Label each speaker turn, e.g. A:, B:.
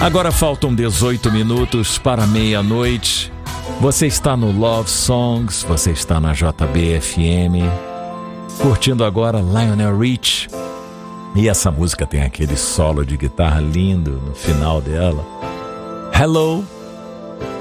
A: Agora faltam 18 minutos para meia-noite. Você está no Love Songs, você está na JBFM, curtindo agora Lionel Richie. E essa música tem aquele solo de guitarra lindo no final dela. Hello,